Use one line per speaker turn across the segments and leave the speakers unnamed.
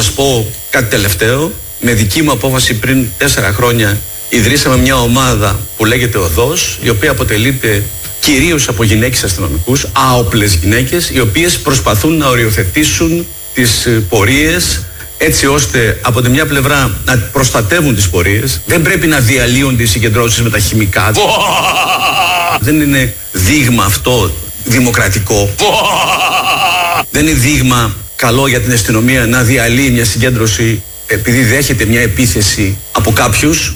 σας πω κάτι τελευταίο. Με δική μου απόφαση πριν 4 χρόνια ιδρύσαμε μια ομάδα που λέγεται ΟΔΟΣ, η οποία αποτελείται κυρίως από γυναίκες αστυνομικούς, άοπλες γυναίκες, οι οποίες προσπαθούν να οριοθετήσουν τις πορείες έτσι ώστε από τη μια πλευρά να προστατεύουν τις πορείες. Δεν πρέπει να διαλύονται οι συγκεντρώσεις με τα χημικά. Δεν είναι δείγμα αυτό δημοκρατικό. Δεν είναι δείγμα καλό για την αστυνομία να διαλύει μια συγκέντρωση επειδή δέχεται μια επίθεση από κάποιους.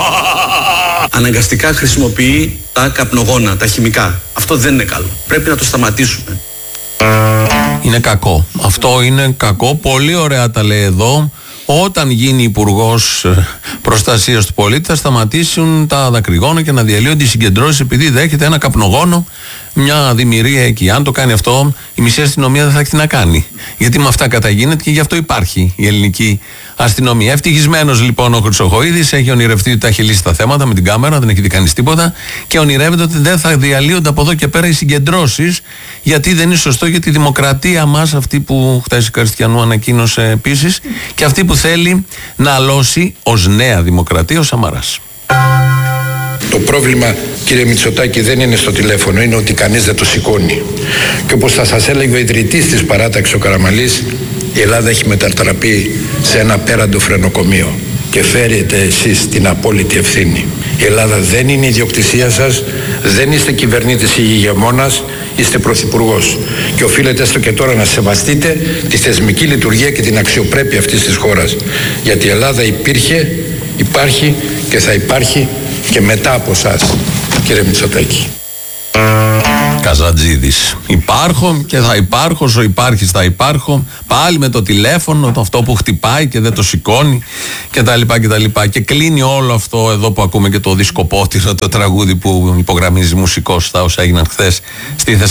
Αναγκαστικά χρησιμοποιεί τα καπνογόνα, τα χημικά. Αυτό δεν είναι καλό. Πρέπει να το σταματήσουμε.
Είναι κακό. Αυτό είναι κακό. Πολύ ωραία τα λέει εδώ. Όταν γίνει υπουργός προστασίας του πολίτη, θα σταματήσουν τα δακρυγόνα και να διαλύονται οι συγκεντρώσεις επειδή δέχεται ένα καπνογόνο, μια δημιουργία εκεί. Αν το κάνει αυτό, η μισή αστυνομία δεν θα έχει τι να κάνει. Γιατί με αυτά καταγίνεται και γι' αυτό υπάρχει η ελληνική αστυνομία. Ευτυχισμένος λοιπόν ο Χρυσοχοΐδης, έχει ονειρευτεί ότι τα έχει λύσει τα θέματα με την κάμερα, δεν έχει δει κανείς τίποτα και ονειρεύεται ότι δεν θα διαλύονται από εδώ και πέρα οι συγκεντρώσεις, γιατί δεν είναι σωστό για τη δημοκρατία μας, αυτή που χθες η Καριστιανού ανακοίνωσε επίσης, και αυτή που θέλει να αλώσει ως νέα δημοκρατία ο Σαμαράς.
Το πρόβλημα, κύριε Μητσοτάκη, δεν είναι στο τηλέφωνο, είναι ότι κανείς δεν το σηκώνει. Και όπως θα σας έλεγε ο ιδρυτής της παράταξης ο Καραμανλής, η Ελλάδα έχει μετατραπεί σε ένα απέραντο φρενοκομείο και φέρετε εσείς την απόλυτη ευθύνη. Η Ελλάδα δεν είναι ιδιοκτησία σας, δεν είστε κυβερνήτης ή ηγεμόνας, είστε πρωθυπουργός. Και οφείλετε έστω και τώρα να σεβαστείτε τη θεσμική λειτουργία και την αξιοπρέπεια αυτής της χώρας. Γιατί η Ελλάδα υπήρχε, υπάρχει και θα υπάρχει και μετά από εσάς, κύριε Μητσοτάκη.
Καζατζίδης. Υπάρχω και θα υπάρχω, όσο υπάρχεις θα υπάρχω. Πάλι με το τηλέφωνο, αυτό που χτυπάει και δεν το σηκώνει κτλ. Και κλείνει όλο αυτό εδώ που ακούμε και το δισκοπότηρο, το τραγούδι που υπογραμμίζει μουσικός στα όσα έγιναν χθες στη Θεσσαλονίκη.